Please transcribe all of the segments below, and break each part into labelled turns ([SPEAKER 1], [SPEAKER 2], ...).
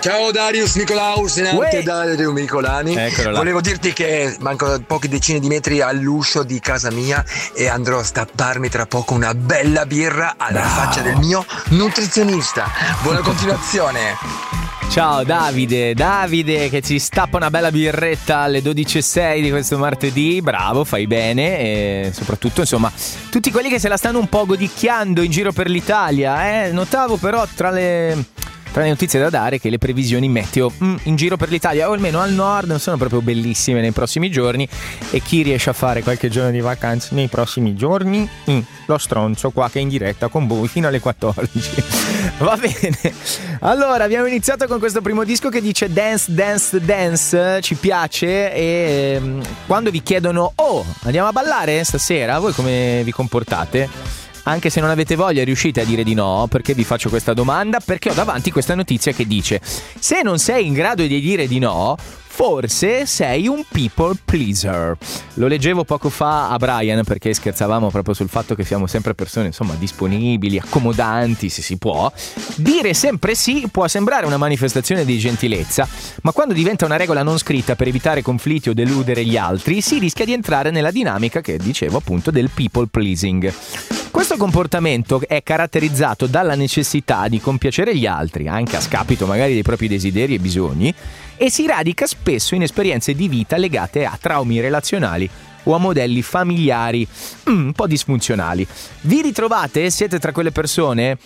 [SPEAKER 1] Ciao Darius Nicolaus,
[SPEAKER 2] Uè.
[SPEAKER 1] Dario Micolani.
[SPEAKER 2] Eccolo là.
[SPEAKER 1] Volevo dirti che mancano poche decine di metri all'uscio di casa mia e andrò a stapparmi tra poco una bella birra alla faccia del mio nutrizionista. Buona continuazione.
[SPEAKER 2] Ciao Davide che ci stappa una bella birretta alle 12:06 di questo martedì. Bravo, fai bene. E soprattutto, insomma, tutti quelli che se la stanno un po' godicchiando in giro per l'Italia. Notavo però tra le notizie da dare che le previsioni meteo in giro per l'Italia, o almeno al nord, non sono proprio bellissime nei prossimi giorni. E chi riesce a fare qualche giorno di vacanza nei prossimi giorni? Lo stronzo qua che è in diretta con voi fino alle 14. Va bene. Allora, abbiamo iniziato con questo primo disco che dice Dance, Dance, Dance. Ci piace. E quando vi chiedono andiamo a ballare stasera, voi come vi comportate? Anche se non avete voglia, riuscite a dire di no? Perché vi faccio questa domanda? Perché ho davanti questa notizia che dice: se non sei in grado di dire di no, forse sei un people pleaser. Lo leggevo poco fa a Brian, perché scherzavamo proprio sul fatto che siamo sempre persone, insomma, disponibili, accomodanti, se si può. Dire sempre sì può sembrare una manifestazione di gentilezza, ma quando diventa una regola non scritta per evitare conflitti o deludere gli altri, si rischia di entrare nella dinamica che dicevo appunto del people pleasing. Questo comportamento è caratterizzato dalla necessità di compiacere gli altri, anche a scapito magari dei propri desideri e bisogni, e si radica spesso in esperienze di vita legate a traumi relazionali o a modelli familiari un po' disfunzionali. Vi ritrovate? Siete tra quelle persone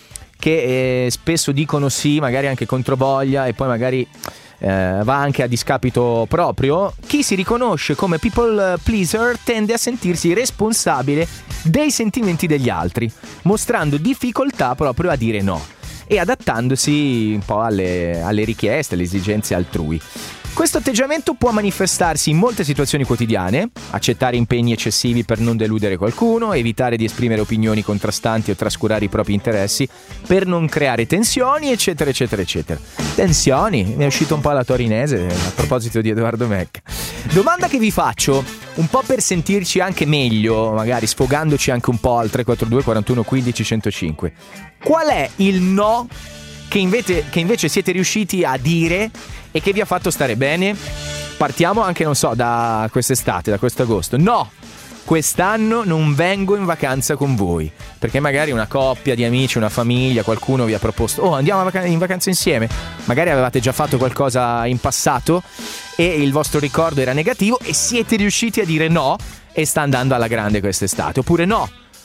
[SPEAKER 2] che spesso dicono sì, magari anche controvoglia, e poi magari va anche a discapito proprio? Chi si riconosce come people pleaser tende a sentirsi responsabile dei sentimenti degli altri, mostrando difficoltà proprio a dire no e adattandosi un po' alle richieste, alle esigenze altrui. Questo atteggiamento può manifestarsi in molte situazioni quotidiane: accettare impegni eccessivi per non deludere qualcuno, evitare di esprimere opinioni contrastanti o trascurare i propri interessi per non creare tensioni, eccetera eccetera eccetera. Tensioni? Mi è uscito un po' la torinese a proposito di Edoardo Mecca. Domanda che vi faccio, un po' per sentirci anche meglio, magari sfogandoci anche un po' al 342 41 15 105. Qual è il no che invece siete riusciti a dire e che vi ha fatto stare bene? Partiamo anche, non so, da quest'estate, da quest'agosto. No, quest'anno non vengo in vacanza con voi, perché magari una coppia di amici, una famiglia, qualcuno vi ha proposto andiamo in vacanza insieme. Magari avevate già fatto qualcosa in passato e il vostro ricordo era negativo e siete riusciti a dire no e sta andando alla grande quest'estate. Oppure no,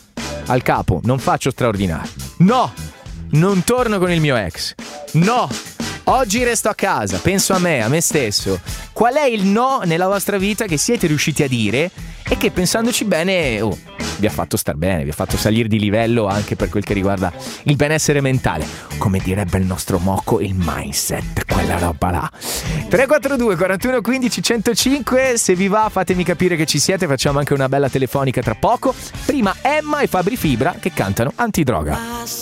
[SPEAKER 2] al capo, non faccio straordinario. No, non torno con il mio ex. No, oggi resto a casa, penso a me stesso. Qual è il no nella vostra vita che siete riusciti a dire e che, pensandoci bene, vi ha fatto star bene, vi ha fatto salire di livello anche per quel che riguarda il benessere mentale? Come direbbe il nostro Moco, il mindset, quella roba là. 342 41 15 105. Se vi va, fatemi capire che ci siete. Facciamo anche una bella telefonica tra poco. Prima Emma e Fabri Fibra che cantano Antidroga.